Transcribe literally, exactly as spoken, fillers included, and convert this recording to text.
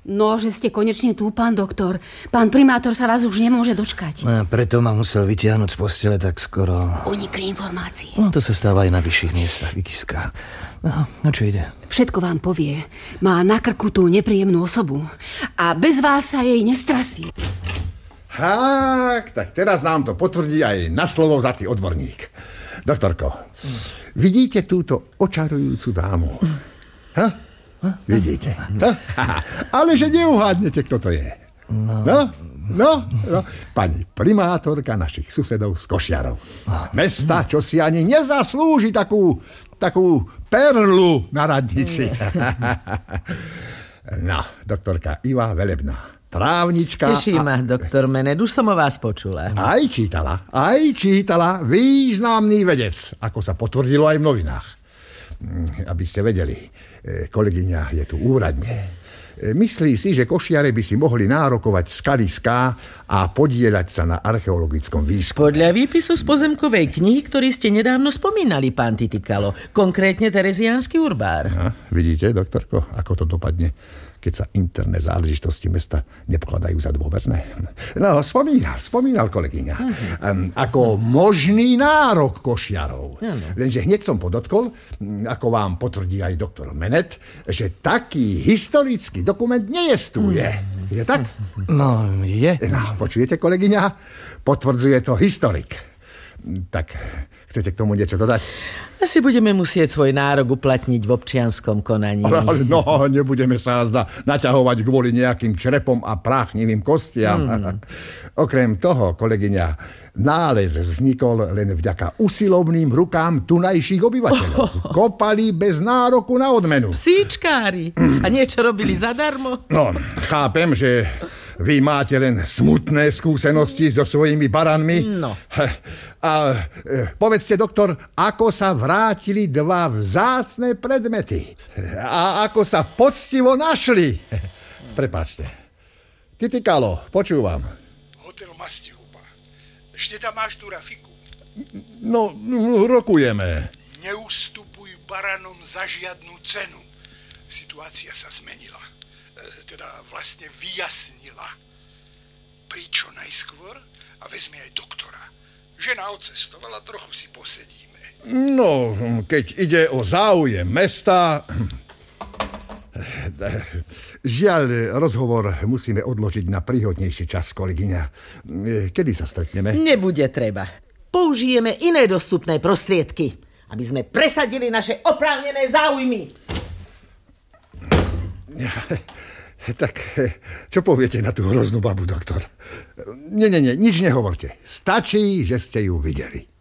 No, že ste konečne tu, pán doktor. Pán primátor sa vás už nemôže dočkať. A preto ma musel vytiahnuť z postele tak skoro. Unikli informácie. No, to sa stáva aj na vyšších miestach, Vikiska. No, no čo ide? Všetko vám povie. Má na krku tú nepríjemnú osobu. A bez vás sa jej nestrasí. Tak, tak teraz nám to potvrdí aj na slovo vzatý odborník. Doktorko, mm. vidíte túto očarujúcu dámu? Ha? Vidíte. Ha? Ale že neuhádnete, kto to je. No. No, no, no. Pani primátorka našich susedov z Košiarov. Mesta, čo si ani nezaslúži takú, takú perlu na radnici. No, doktorka Iva Velebná. Trávnička. Teší ma, a... doktor Menet, už som o vás počula. Aj čítala, aj čítala. Významný vedec, ako sa potvrdilo aj v novinách. Aby ste vedeli, kolegyňa je tu úradne. Myslí si, že Košiare by si mohli nárokovať skaliská a podieľať sa na archeologickom výskume. Podľa výpisu z pozemkovej knihy, ktorý ste nedávno spomínali, pán Titikalo, konkrétne Tereziánsky urbár. Aha, vidíte, doktorko, ako to dopadne, keď sa interné záležitosti mesta nepokladajú za dôverné. No, spomínal, spomínal kolegyňa. Uh-huh. Um, ako možný nárok Košiarov. Uh-huh. Lenže hneď som podotkol, ako vám potvrdí aj doktor Menet, že taký historický dokument nejestuje. Uh-huh. Je tak? No, je. No, počujete, kolegyňa? Potvrdzuje to historik. Tak, chcete k tomu niečo dodať? Asi budeme musieť svoj nárok uplatniť v občianskom konaní. Ale no, nebudeme sa zda naťahovať kvôli nejakým črepom a práchnivým kostiam. Mm. Okrem toho, kolegyňa, nález vznikol len vďaka usilovným rukám tunajších obyvateľov. Kopali bez nároku na odmenu. Psíčkári. Mm. A niečo robili zadarmo? No, chápem, že vy máte len smutné skúsenosti so svojimi baranmi. No. A e, povedzte, doktor, ako sa vrátili dva vzácne predmety. A ako sa poctivo našli. Prepáčte. Titikalo, počúvam. Hotel Mastihuba. Ešte tam máš tú Rafiku? No, rokujeme. Neustupuj baranom za žiadnu cenu. Situácia sa zmenila. Teda vlastne vyjasnila. Príď čo najskôr a vezmi aj doktora. Žena odcestovala, trochu si posedíme. No, keď ide o záujem mesta... Žiaľ, rozhovor musíme odložiť na príhodnejší čas, kolegyňa. Kedy sa stretneme? Nebude treba. Použijeme iné dostupné prostriedky, aby sme presadili naše oprávnené záujmy. Tak, čo poviete na tú hroznú babu, doktor? Nie, nie, nie, nič nehovorte. Stačí, že ste ju videli.